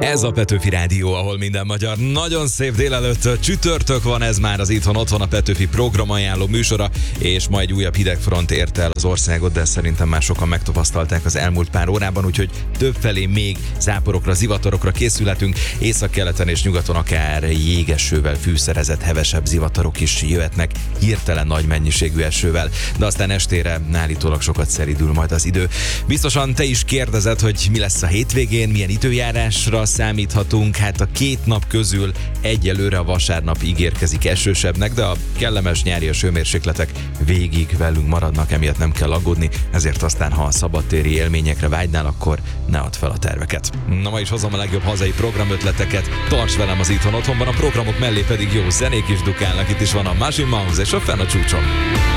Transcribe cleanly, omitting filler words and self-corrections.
Ez a Petőfi Rádió, ahol minden magyar. Nagyon szép délelőtt, csütörtök van, ez már az Itthon Otthon, a Petőfi programajánló műsora, és ma egy újabb hidegfront érte el az országot, de szerintem már sokan megtapasztalták az elmúlt pár órában, úgyhogy többfelé még záporokra, zivatarokra készülhetünk. Északkeleten és nyugaton akár jégesővel fűszerezett hevesebb zivatarok is jöhetnek, hirtelen nagy mennyiségű esővel, de aztán estére állítólag sokat szelídül majd az idő. Biztosan te is kérdezed, hogy mi lesz a hétvégén, milyen időjárásra számíthatunk. Hát a két nap közül egyelőre a vasárnap ígérkezik esősebbnek, de a kellemes nyári hőmérsékletek végig velünk maradnak, emiatt nem kell aggódni, ezért aztán, ha a szabadtéri élményekre vágynál, akkor ne add fel a terveket. Na, ma is hozom a legjobb hazai programötleteket, tarts velem az Itthon Otthonban, a programok mellé pedig jó zenék is dukálnak, itt is van a Machine Mouse és a Fenn a csúcson.